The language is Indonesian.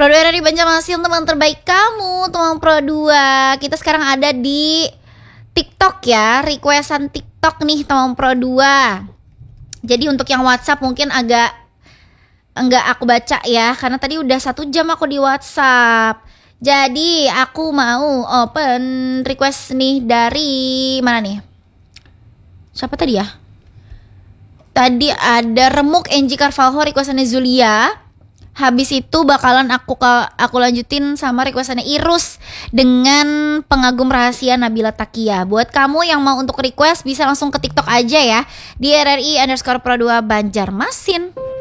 Pro 2 dari Banjarmasin, teman terbaik kamu, teman Pro 2. Kita sekarang ada di TikTok ya, requestan TikTok nih teman Pro 2. Jadi untuk yang WhatsApp mungkin agak enggak aku baca ya, karena tadi udah 1 jam aku di WhatsApp. Jadi aku mau open request nih dari mana nih? Siapa tadi ya? Tadi ada Remuk NG Carvalho requestannya Zulia. Habis itu bakalan aku lanjutin sama requestannya Irus dengan pengagum rahasia Nabila Takia. Buat kamu yang mau untuk request bisa langsung ke TikTok aja ya, di RRI_Pro2 Banjarmasin.